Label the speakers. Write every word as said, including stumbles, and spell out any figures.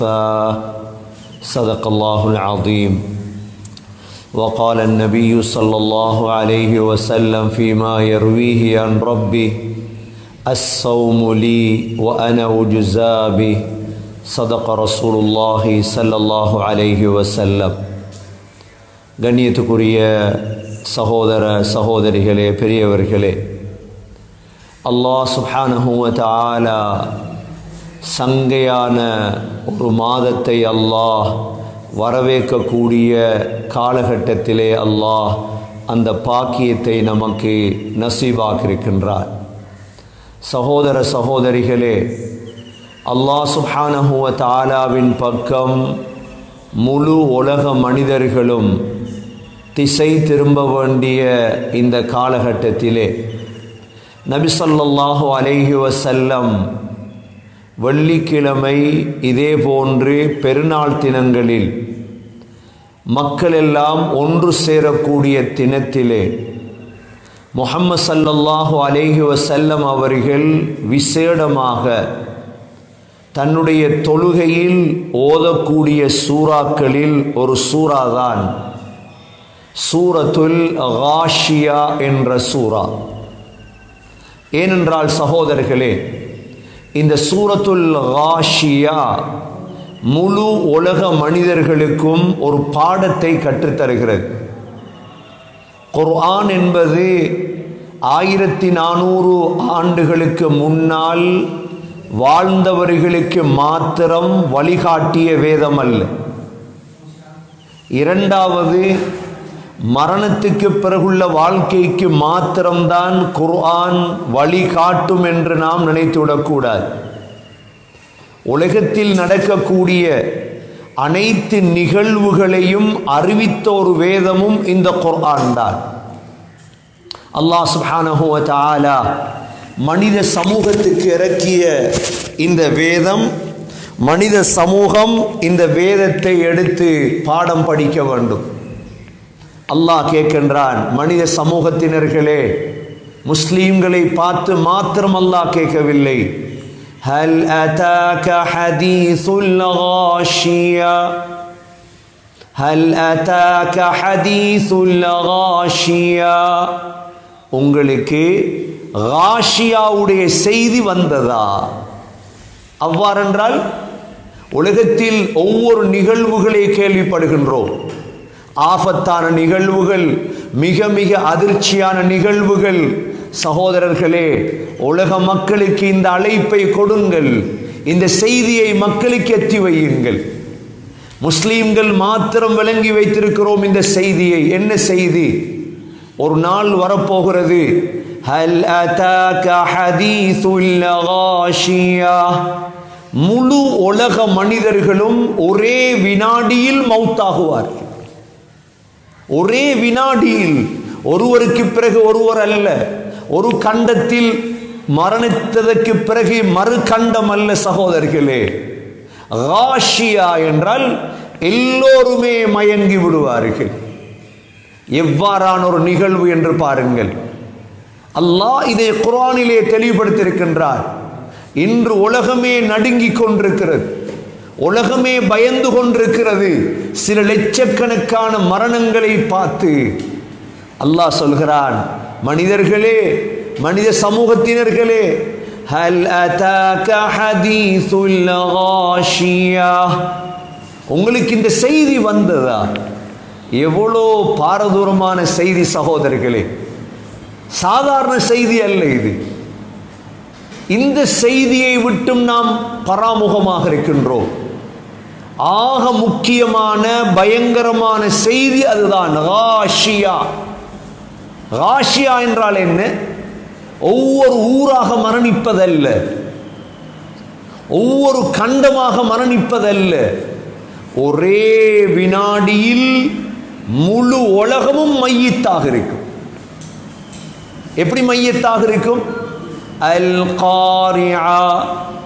Speaker 1: صدق الله العظيم. وقال النبي صلى الله عليه وسلم فيما يرويه عن ربه الصوم لي وأنا أجزى به. صدق رسول الله صلى الله عليه وسلم. கண்ணியத்துக்குரிய சகோதர சகோதரிகளே, பெரியவர்களே, அல்லாஹ் சுப்ஹானஹு வ தஆலா சங்கையான ஒரு மாதத்தை அல்லாஹ் வரவேற்கக்கூடிய காலகட்டத்திலே அல்லாஹ் அந்த பாக்கியத்தை நமக்கு நசீபாக்கியிருக்கின்றார். சகோதர சகோதரிகளே, அல்லாஹ் சுப்ஹானஹு வ தஆலாவின் பக்கம் முழு உலக மனிதர்களும் திசை திரும்ப வேண்டிய இந்த காலகட்டத்திலே நபி ஸல்லல்லாஹு அலைஹி வஸல்லம் வெள்ளிக்கிழமை இதே போன்று பெருநாள் தினங்களில் மக்கள் எல்லாம் ஒன்று சேரக்கூடிய தினத்திலே முஹம்மது ஸல்லல்லாஹு அலைஹி வஸல்லம் அவர்கள் விசேடமாக தன்னுடைய தொழுகையில் ஓதக்கூடிய சூறாக்களில் ஒரு சூறாதான் சூரத்துல் காஷியா என்ற சூரா. ஏனென்றால் சகோதரர்களே, இந்த சூரத்துல் காஷியா முழு உலக மனிதர்களுக்கும் ஒரு பாடத்தை கற்றுத்தருகிறது. குர்ஆன் என்பது ஆயிரத்தி நானூறு ஆண்டுகளுக்கு முன்னால் வாழ்ந்தவர்களுக்கு மாத்திரம் வழிகாட்டிய வேதம் அல்ல. இரண்டாவது, மரணத்துக்கு பிறகுள்ள வாழ்க்கைக்கு மாத்திரம்தான் குர்ஆன் வழிகாட்டும் என்று நாம் நினைத்துவிடக்கூடாது. உலகத்தில் நடக்கக்கூடிய அனைத்து நிகழ்வுகளையும் அறிவித்த ஒரு வேதமும் இந்த குர்ஆன் தான். அல்லாஹ் சுப்ஹானஹு வ தஆலா மனித சமூகத்துக்கு இறக்கிய இந்த வேதம், மனித சமூகம் இந்த வேதத்தை எடுத்து பாடம் படிக்க வேண்டும். அல்லாஹ் கேட்கின்றான், மனித சமூகத்தினர்களே, முஸ்லீம்களை பார்த்து மாத்திரம் அல்லாஹ் கேட்கவில்லை. ஹல் அதாக ஹதீசுல் காஷியா, ஹல் அதாக ஹதீசுல் காஷியா, உங்களுக்கு காஷியாவுடைய செய்தி வந்ததா? அவ்வாறென்றால் உலகத்தில் ஒவ்வொரு நிகழ்வுகளை கேள்விப்படுகின்றோம். ஆபத்தான நிகழ்வுகள், மிக மிக அதிர்ச்சியான நிகழ்வுகள். சகோதரர்களே, உலக மக்களுக்கு இந்த அழைப்பை கொடுங்கள், இந்த செய்தியை மக்களுக்கு எத்தி வையுங்கள். முஸ்லீம்கள் மாத்திரம் விளங்கி வைத்திருக்கிறோம் இந்த செய்தியை. என்ன செய்தி? ஒரு நாள் வரப்போகிறது. ஹல் அதாக ஹதீசுல் காஷியா, முழு உலக மனிதர்களும் ஒரே வினாடியில் மௌத்தாகுவார்கள். ஒரே வினாடியில், ஒருவருக்கு பிறகு ஒருவர் அல்ல. ஒரு கண்டத்தில் மரணித்ததற்கு பிறகு மறு கண்டம் அல்ல சகோதரர்களே. காஷியா என்றால் எல்லோருமே மயங்கி விடுவார்கள். எவ்வாறான ஒரு நிகழ்வு என்று பாருங்கள். அல்லாஹ் இதை குர்ஆனிலே தெளிவுபடுத்தியிருக்கின்றார். இன்று உலகமே நடுங்கிக் கொண்டிருக்கிறது, உலகமே பயந்து கொண்டிருக்கிறது. சில லட்சக்கணக்கான மரணங்களை பார்த்து அல்லாஹ் சொல்கிறான், மனிதர்களே, மனித சமூகத்தினர்களே, ஹல் அதாக ஹதீசுல் காஷியா, உங்களுக்கு இந்த செய்தி வந்ததா? எவ்வளோ பாரதூரமான செய்தி சகோதரர்களே, சாதாரண செய்தி அல்ல இது. இந்த செய்தியை விட்டும் நாம் பராமுகமாக இருக்கின்றோம். ஆக முக்கியமான பயங்கரமான செய்தி அதுதான் காஷியா. காஷியா என்றால் என்ன? ஒவ்வொரு ஊராக மரணிப்பதல்ல, ஒவ்வொரு கண்டமாக மரணிப்பதல்ல. ஒரே வினாடியில் முழு உலகமும் மையத்தாக இருக்கும். எப்படி மையத்தாக இருக்கும்? அல் காரியா,